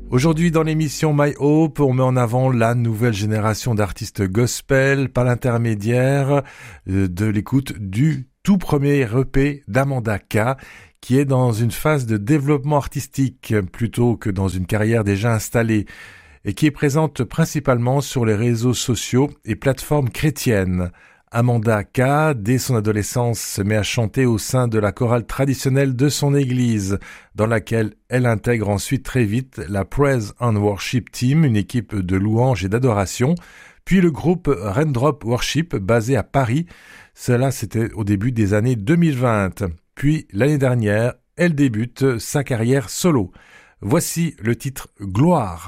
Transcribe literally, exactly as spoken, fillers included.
Aujourd'hui dans l'émission My Hope, on met en avant la nouvelle génération d'artistes gospel par l'intermédiaire de l'écoute du tout premier E P d'Amanda K, qui est dans une phase de développement artistique plutôt que dans une carrière déjà installée et qui est présente principalement sur les réseaux sociaux et plateformes chrétiennes. Amanda K, dès son adolescence, se met à chanter au sein de la chorale traditionnelle de son église, dans laquelle elle intègre ensuite très vite la Praise and Worship Team, une équipe de louanges et d'adoration, puis le groupe Raindrop Worship, basé à Paris. Cela, c'était au début des années deux mille vingt. Puis, l'année dernière, elle débute sa carrière solo. Voici le titre « Gloire ».